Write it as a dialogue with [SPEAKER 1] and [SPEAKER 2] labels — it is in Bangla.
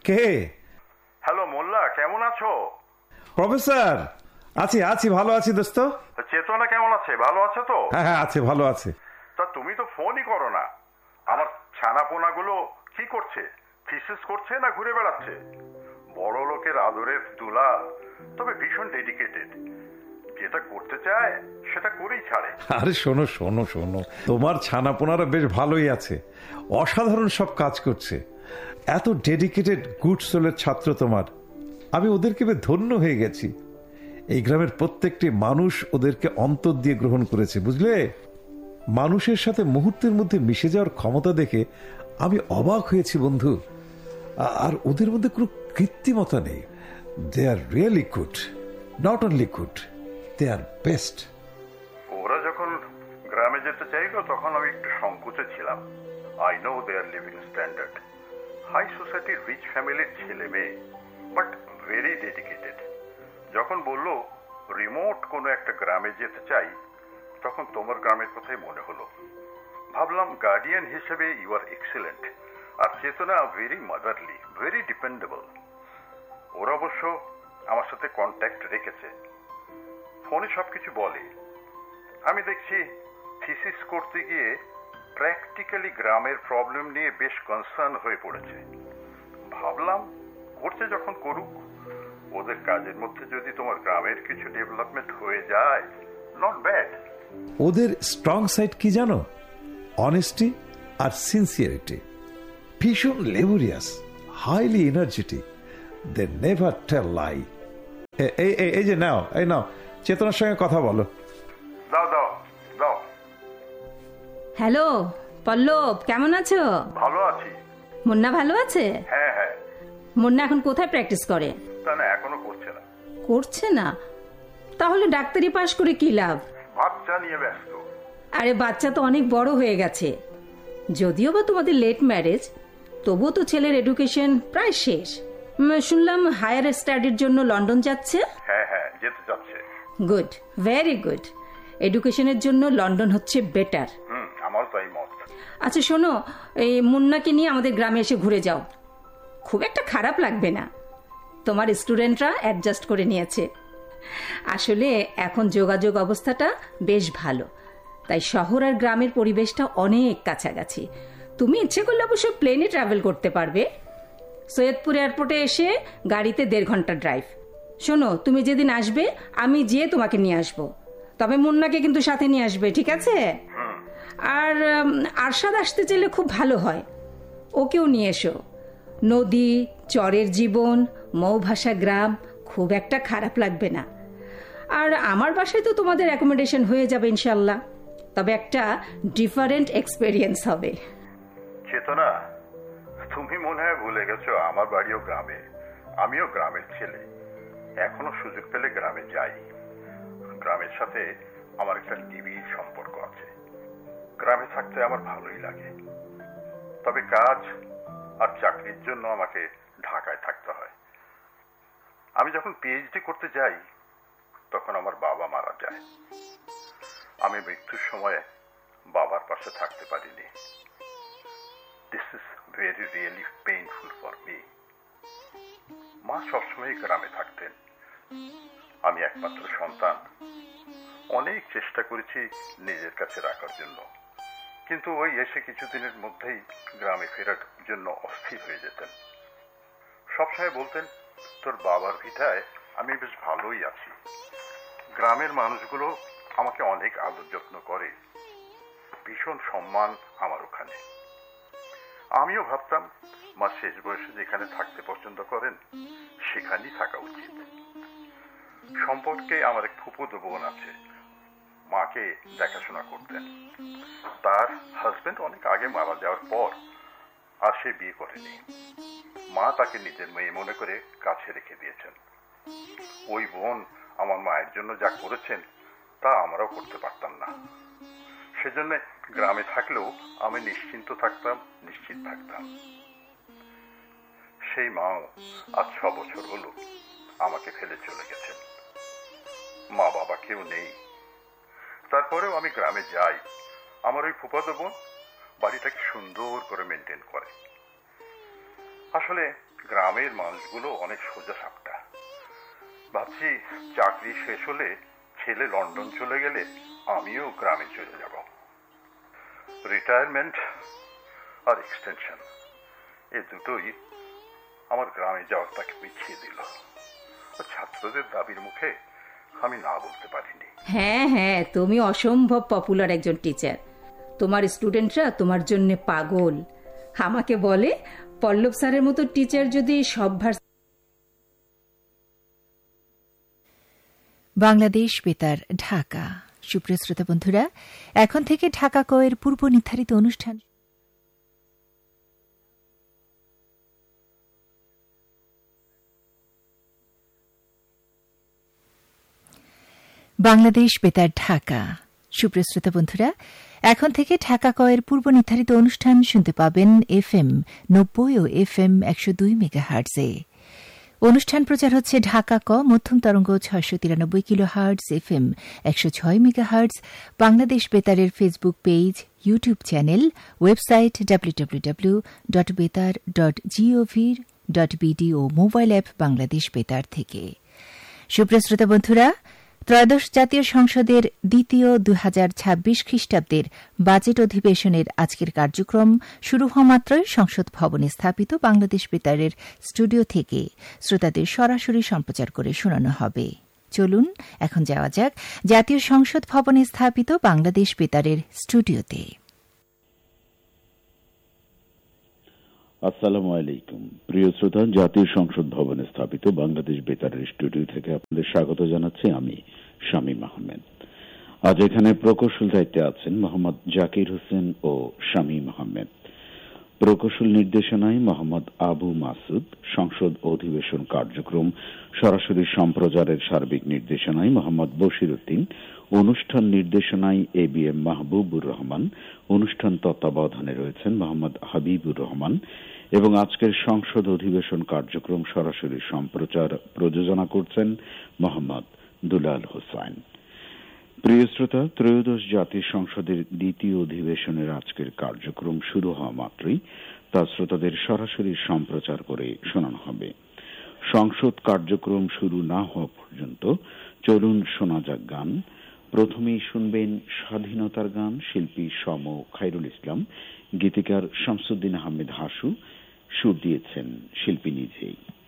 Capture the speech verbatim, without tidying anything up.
[SPEAKER 1] কে?
[SPEAKER 2] হ্যালো মোল্লা, কেমন আছো?
[SPEAKER 1] প্রফেসর, আছি আছি ভালো আছি দোস্ত।
[SPEAKER 2] চেতনা কেমন আছে? ভালো আছে তো?
[SPEAKER 1] হ্যাঁ হ্যাঁ আছে, ভালো আছে।
[SPEAKER 2] তা তুমি তো ফোনই করো না। আমার ছানাপোনা গুলো কি করছে? থিসিস করছে না ঘুরে বেড়াচ্ছে? বড় লোকের আদরের দুলা, তবে ভীষণ ডেডিকেটেড। যেটা করতে চায় সেটা করেই ছাড়ে।
[SPEAKER 1] আরে শোনো শোনো শোনো, তোমার ছানাপোনারা বেশ ভালোই আছে, অসাধারণ সব কাজ করছে। এত ডেডিকেটেড গুড সোলের ছাত্র তোমার। আমি ওদেরকে বেশ ধন্য হয়ে গেছি। এই গ্রামের প্রত্যেকটি মানুষ ওদেরকে অন্তর দিয়ে গ্রহণ করেছে, বুঝলে? মানুষের সাথে মুহূর্তের মধ্যে মিশে যাওয়ার ক্ষমতা দেখে আমি অবাক হয়েছি বন্ধু। আর ওদের মধ্যে কোনো কৃত্রিমতা নেই। দে are really good, not only good, they R best.
[SPEAKER 2] ওরা যখন গ্রামে যেতে চাইলো তখন আমি একটু সংকোচে ছিলাম। I know there living standard, high সোসাইটির রিচ ফ্যামিলির ছেলে মেয়ে, বাট ভেরি ডেডিকেটেড। যখন বললো রিমোট কোনো একটা গ্রামে যেতে চাই, তখন তোমার গ্রামের কথাই মনে হলো। ভাবলাম গার্ডিয়ান হিসেবে ইউ আর এক্সেলেন্ট। আর চেতনা ভেরি মাদারলি, ভেরি ডিপেন্ডেবল। ওরা অবশ্য আমার সাথে কন্ট্যাক্ট রেখেছে, ফোনে সবকিছু বলে। আমি দেখছি থিসিস করতে গিয়ে প্র্যাকটিক্যালি গ্রামের প্রবলেম নিয়ে বেশ কনসার্ন হয়ে পড়েছে। ভাবলাম করছে যখন করুক, ওদের কাজের মধ্যে যদি তোমার গ্রামের কিছু ডেভেলপমেন্ট হয়ে যায়, নট ব্যাড।
[SPEAKER 1] ওদের স্ট্রং সাইড কি জানো? অনেস্টি আর সিনসিয়ারিটি। ভীষণ লেবোরিয়াস, হাইলি এনার্জেটিক, দে নেভার টেল লাই। এই যে নাও, এই নাও, চেতনার সঙ্গে কথা বলো।
[SPEAKER 2] দাও দাও দাও।
[SPEAKER 3] হ্যালো পল্লব, কেমন আছো?
[SPEAKER 2] ভালো আছি।
[SPEAKER 3] মুন্না ভালো আছে?
[SPEAKER 2] হ্যাঁ হ্যাঁ।
[SPEAKER 3] মুন্না এখন কোথায় প্র্যাকটিস করে?
[SPEAKER 2] তা না, এখনো করছে না।
[SPEAKER 3] করছে না? তাহলে ডাক্তারি পাশ করে কি লাভ?
[SPEAKER 2] বাচ্চা নিয়ে ব্যস্ত।
[SPEAKER 3] আরে বাচ্চা তো অনেক বড় হয়ে গেছে। যদিও বা তোমাদের লেট ম্যারেজ, তবুও তো ছেলের এডুকেশন প্রায় শেষ। শুনলাম হায়ার স্টাডির জন্য লন্ডন যাচ্ছে।
[SPEAKER 2] হ্যাঁ হ্যাঁ, যেতে যাচ্ছে।
[SPEAKER 3] Good, very good. এডুকেশনের জন্য লন্ডন হচ্ছে বেটার।
[SPEAKER 2] হুম, আমার তাই মত।
[SPEAKER 3] আচ্ছা শোনো, এই মুন্নাকে নিয়ে আমাদের গ্রামে এসে ঘুরে যাও, খুব একটা খারাপ লাগবে না। তোমার স্টুডেন্টরা অ্যাডজাস্ট করে নিয়েছে। আসলে এখন যোগাযোগ অবস্থাটা বেশ ভালো, তাই শহর আর গ্রামের পরিবেশটা অনেক কাছাকাছি। তুমি ইচ্ছে করলে অবশ্য প্লেনে ট্রাভেল করতে পারবে। সৈয়দপুর এয়ারপোর্টে এসে গাড়িতে দেড় ঘন্টা ড্রাইভ। শোনো, তুমি যেদিন আসবে আমি যেয়ে তোমাকে নিয়ে আসবো, তবে মুন্নাকে কিন্তু সাথে নিয়ে আসবে, ঠিক আছে? আর আরশাদ আসতে চাইলে খুব ভালো হয়, ওকেও নিয়ে এসো। নদী, চরের জীবন, মৌভাষা গ্রাম, খুব একটা খারাপ লাগবে না। আর আমার বাসায় তো তোমাদের অ্যাকোমোডেশন হয়ে যাবে ইনশাল্লাহ, তবে একটা ডিফারেন্ট এক্সপেরিয়েন্স হবে।
[SPEAKER 2] চেতনা, তুমি মনে হয় ভুলে গেছো আমার বাড়িও গ্রামে, আমিও গ্রামের ছেলে। এখনো সুযোগ পেলে গ্রামে যাই। গ্রামের সাথে আমার একটা নিবিড় সম্পর্ক আছে। গ্রামে থাকতে আমার ভালোই লাগে, তবে কাজ আর চাকরির জন্য আমাকে ঢাকায় থাকতে হয়। আমি যখন পিএইচডি করতে যাই তখন আমার বাবা মারা যায়। আমি মৃত্যুর সময়ে বাবার পাশে থাকতে পারিনি। This is very really painful for me. মা সবসময় গ্রামে থাকতেন, আমি একমাত্র সন্তান। অনেক চেষ্টা করেছি নিজের কাছে রাখার জন্য, কিন্তু ওই এসে কিছুদিনের মধ্যেই গ্রামে ফেরার জন্য অস্থির হয়ে যেতেন। সবসময় বলতেন, তোর বাবার ভিটায় আমি বেশ ভালোই আছি। গ্রামের মানুষগুলো আমাকে অনেক আদর যত্ন করে, ভীষণ সম্মান আমার ওখানে। আমিও ভাবতাম মা শেষ বয়সে যেখানে থাকতে পছন্দ করেন সেখানেই থাকা উচিত। সম্পর্কে আমার এক ফুফুতো বোন আছে, মাকে দেখাশোনা করতেন। তার হাজবেন্ড অনেক আগে মারা যাওয়ার পর আর সে বিয়ে করেনি। মা তাকে নিজের মেয়ে মনে করে কাছে রেখে দিয়েছেন। ওই বোন আমার মায়ের জন্য যা করেছেন তা আমরাও করতে পারতাম না। সেজন্য গ্রামে থাকলেও আমি নিশ্চিন্ত থাকতাম, নিশ্চিত থাকতাম। সেই মাও আজ ছ বছর হলো আমাকে ফেলে চলে গেছেন। মা বাবা কেউ নেই। তারপরেও আমি গ্রামে যাই। আমার ওই ফুফাতো বোন বাড়িটাকে সুন্দর করে মেনটেন করে। আসলে গ্রামের মানুষগুলো অনেক সোজা সাপটা। ভাবছি চাকরি শেষ হলে ছেলে লন্ডন চলে গেলে আমিও গ্রামে চলে যাব। রিটায়ারমেন্ট আর এক্সটেনশন এ দুটোই আমার গ্রামে যাওয়ার তাকে পিছিয়ে দিল। ছাত্রদের দাবির মুখে আমি না বলতে পারিনি।
[SPEAKER 3] হ্যাঁ হ্যাঁ, তুমি অসম্ভব পপুলার একজন টিচার। তোমার স্টুডেন্টরা তোমার জন্য পাগল। আমাকে বলে পল্লব স্যারের মতো টিচার যদি সব ভার।
[SPEAKER 4] বাংলাদেশ বেতার, ঢাকা। সুপ্রিয় শ্রোতা বন্ধুরা, এখন থেকে ঢাকা কয়ের পূর্ব নির্ধারিত অনুষ্ঠান বাংলাদেশ বেতার, ঢাকা। সুপ্রিয় শ্রোতা বন্ধুরা, এখন থেকে ঢাকা কয়ের পূর্ব নির্ধারিত অনুষ্ঠান শুনতে পাবেন এফ এম নব্বই ও এফ এম একশো দুই মেগাহার্টজে। অনুষ্ঠান প্রচার হচ্ছে ঢাকা ক মধ্যম তরঙ্গ ছয়শো তিরানব্বই কিলো হার্টজ, এফ এম একশো ছয় megahertz, Bangladesh বেতারের Facebook page, YouTube channel, website W W W dot বেতার ডট জিওভি ডট বিডি ও মোবাইল অ্যাপ বাংলাদেশ বেতার থেকে। সুপ্রিয় শ্রোতা বন্ধুরা, ত্রয়োদশ জাতীয় সংসদের দ্বিতীয় দুই হাজার ছাব্বিশ খ্রিস্টাব্দের বাজেট অধিবেশনের আজকের কার্যক্রম শুরু হওয়া মাত্রই সংসদ ভবনে স্থাপিত বাংলাদেশ বেতারের স্টুডিও থেকে শ্রোতাদের সরাসরি সম্প্রচার করে শোনানো হবে। চলুন এখন যাওয়া যাক জাতীয় সংসদ ভবনে স্থাপিত বাংলাদেশ বেতারের স্টুডিওতে।
[SPEAKER 5] আসসালামু আলাইকুম প্রিয় শ্রোতা, জাতীয় সংসদ ভবনে স্থাপিত বাংলাদেশ বেতারের স্টুডিও থেকে আপনাদের স্বাগত জানাচ্ছি আমি শামীম আহমেদ। আজ এখানে প্রকৌশল দায়িত্বে আছেন মোহাম্মদ জাকির হোসেন ও শামীম আহমেদ। প্রকৌশল নির্দেশনায় মোহাম্মদ আবু মাসুদ। সংসদ অধিবেশন কার্যক্রম সরাসরি সম্প্রচারের সার্বিক নির্দেশনায় মোহাম্মদ বশির উদ্দিন। অনুষ্ঠান নির্দেশনায় A B M Mahbubur Rahman. অনুষ্ঠান তত্ত্বাবধানে রয়েছেন মোহাম্মদ হাবিবুর রহমান এবং আজকের সংসদ অধিবেশন কার্যক্রম সরাসরি সম্প্রচার প্রযোজনা করছেন মোহাম্মদ দুলাল হোসেন। প্রিয় শ্রোতা, ত্রয়োদশ জাতীয় সংসদের দ্বিতীয় অধিবেশনের আজকের কার্যক্রম শুরু হওয়া মাত্রই তা শ্রোতাদের সরাসরি সম্প্রচার করে শোনানো হবে। সংসদ কার্যক্রম শুরু না হওয়া পর্যন্ত চলুন শোনা যাক গান। প্রথমেই শুনবেন স্বাধীনতার গান, শিল্পী সম খায়রুল ইসলাম, গীতিকার শামসুদ্দিন আহমেদ হাসু, সুর দিয়েছেন শিল্পী নিজেই।